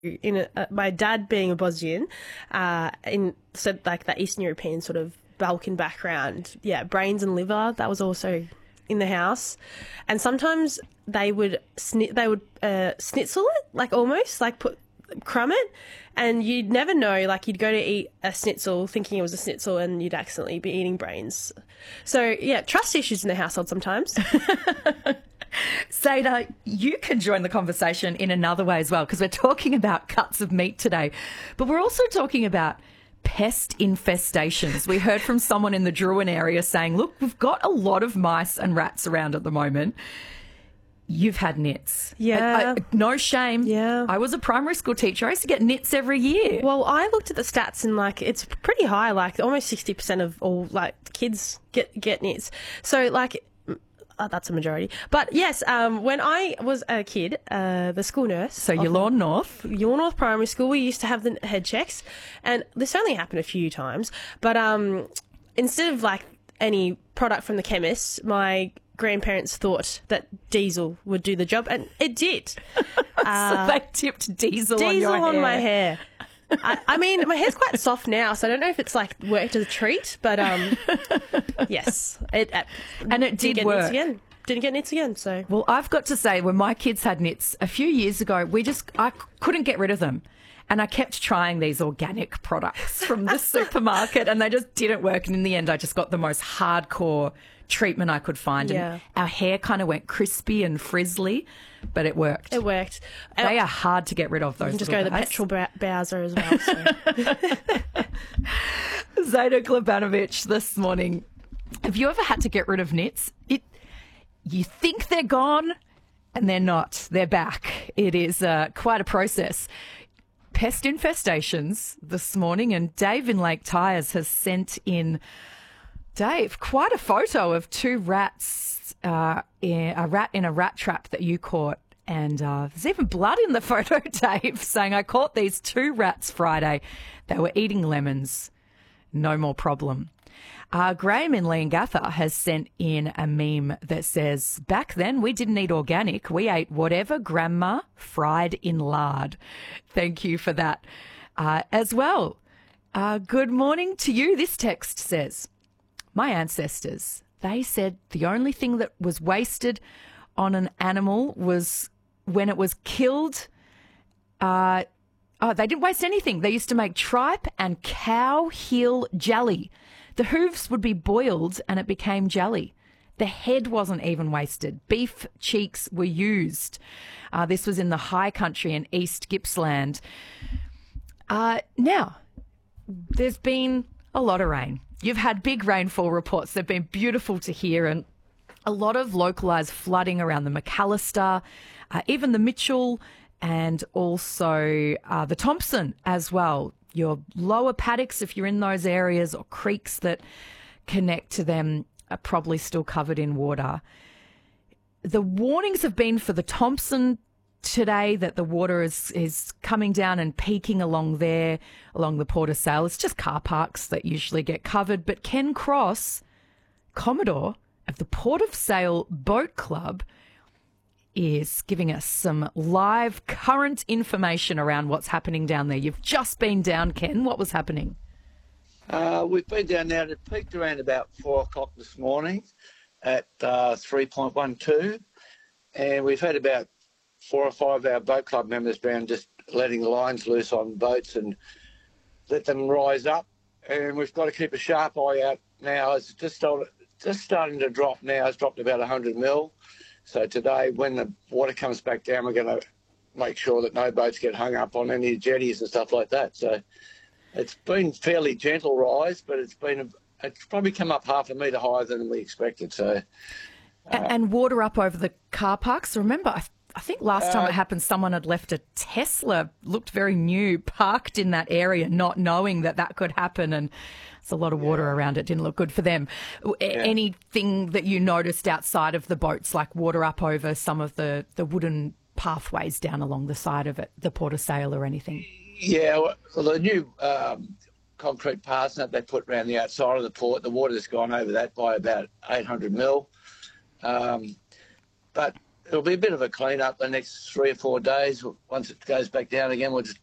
my dad being a Bosnian, like that Eastern European sort of Balkan background, brains and liver, that was also in the house. And sometimes they would schnitzel it, like almost like crumb it, and you'd never know, like you'd go to eat a schnitzel thinking it was a schnitzel and you'd accidentally be eating brains. So trust issues in the household sometimes. Zayda, you can join the conversation in another way as well, because we're talking about cuts of meat today, but we're also talking about pest infestations. We heard from someone in the Drouin area saying, look, we've got a lot of mice and rats around at the moment. You've had nits. Yeah. No shame. Yeah. I was a primary school teacher. I used to get nits every year. Well, I looked at the stats and, like, it's pretty high. Like, almost 60% of all, like, kids get nits. So, like, that's a majority. But, yes, when I was a kid, the school nurse... So, Yallourn North. Yallourn North Primary School, we used to have the head checks. And this only happened a few times. But instead of, like, any product from the chemist, my grandparents thought that diesel would do the job, and it did. So they tipped diesel on your hair. On my hair. I mean, my hair's quite soft now, so I don't know if it's like worked as a treat, but yes, it did work. Didn't get nits again. So, well, I've got to say, when my kids had nits a few years ago, I couldn't get rid of them. And I kept trying these organic products from the supermarket, and they just didn't work. And in the end, I just got the most hardcore treatment I could find. Yeah. And our hair kind of went crispy and frizzly, but it worked. It worked. They are hard to get rid of, those. You can just go to the petrol Bowser as well. So. Zayda Glebanovic this morning. Have you ever had to get rid of nits? You think they're gone, and they're not. They're back. It is quite a process. Pest infestations this morning, and Dave in Lake Tyers has sent in, Dave, quite a photo of two rats, a rat in a rat trap that you caught. And there's even blood in the photo, Dave, saying, I caught these two rats Friday. They were eating lemons. No more problem. Graham in Leongatha has sent in a meme that says, back then we didn't eat organic. We ate whatever grandma fried in lard. Thank you for that as well. Good morning to you. This text says, my ancestors, they said the only thing that was wasted on an animal was when it was killed. They didn't waste anything. They used to make tripe and cow heel jelly. The hooves would be boiled and it became jelly. The head wasn't even wasted. Beef cheeks were used. This was in the high country in East Gippsland. Now, there's been a lot of rain. You've had big rainfall reports. They've been beautiful to hear, and a lot of localised flooding around the McAllister, even the Mitchell, and also the Thompson as well. Your lower paddocks, if you're in those areas, or creeks that connect to them, are probably still covered in water. The warnings have been for the Thompson today that the water is coming down and peaking along there, along the Port of Sale. It's just car parks that usually get covered. But Ken Cross, Commodore of the Port of Sale Boat Club, is giving us some live current information around what's happening down there. You've just been down, Ken. What was happening? We've been down now. It peaked around about 4 o'clock this morning at 3.12, and we've had about 4 or 5 of our boat club members down just letting the lines loose on boats and let them rise up. And we've got to keep a sharp eye out now. It's just starting to drop now. It's dropped about 100 mil. So today, when the water comes back down, we're going to make sure that no boats get hung up on any jetties and stuff like that. So it's been fairly gentle rise, but it's probably come up half a metre higher than we expected. So and water up over the car parks. Remember, I think last time it happened, someone had left a Tesla, looked very new, parked in that area, not knowing that could happen, and there's a lot of water around it. Didn't look good for them. Anything that you noticed outside of the boats, like water up over some of the wooden pathways down along the side of it, the Port of Sale or anything? Yeah, well, the new concrete paths that they put around the outside of the port, the water's gone over that by about 800 mil. But It'll be a bit of a clean up the next 3 or 4 days. Once it goes back down again, we'll just